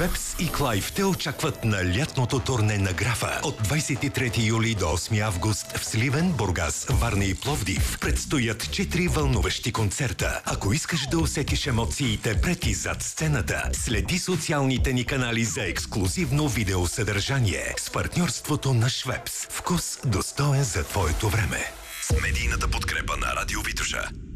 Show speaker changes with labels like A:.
A: Швепс и Клайв те очакват на лятното турне на Графа от 23 юли до 8 август в Сливен, Бургас, Варна и Пловдив. Предстоят 4 вълнуващи концерта. Ако искаш да усетиш емоциите пред и зад сцената, следи социалните ни канали за ексклузивно видеосъдържание с партньорството на Швепс. Вкус достоен за твоето време. С медийната подкрепа на Радио Витоша.